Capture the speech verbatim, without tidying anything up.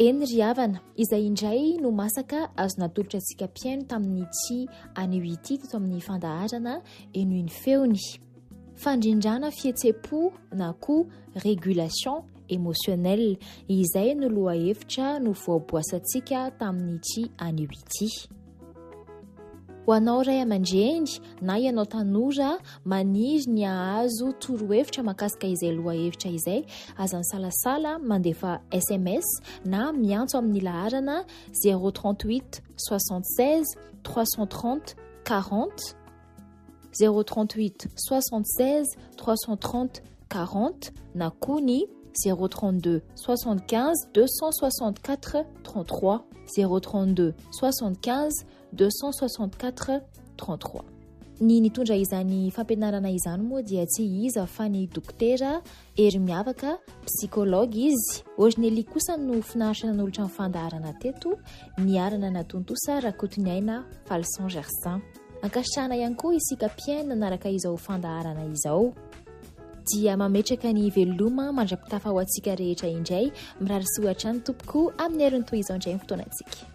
Eny ry havana, izay indray no masaka azo natolotra antsika mpiaino tamin'ny tsy anio ity teto amin'ny fandaharana eno ny feony. Fandrindrana fihetsepo na koa régulation émotionnelle, izay no lohahevitra no voaboasantsika tamin'ny tsy anio ity. Ho anao ray aman-dreny na ianao tanora maniry ny ahazo torohevitra mahakasika izay lohahevitra izay, aza misalasala mandefa S M S na miantso amin'ny laharana zéro trente-huit soixante-seize trois cent trente quarante zéro trente-huit soixante-seize trois cent trente quarante na koa ny zéro trente-deux soixante-quinze deux cent soixante-quatre trente-trois zéro trente-deux soixante-quinze deux cent soixante-quatre trente-trois. Ny nitondra izany fampianarana izany moa dia tsy iza fa ny dokotera ery miavaka psikologa izy. Ornely kosa no finaritra nan'olotra amin'ny fandaharana teto, niarana natontosa Rakotoniaina Falson Gersin. Ankasitrahana ihany koa isika mpiaino nanaraka izao fandaharana izao dia mametraka ny veloma mandrapitafa ho antsika rehetra indray, mirary soatra ny tompoko amin'ny heriny toy izao indray ny fotoanantsika.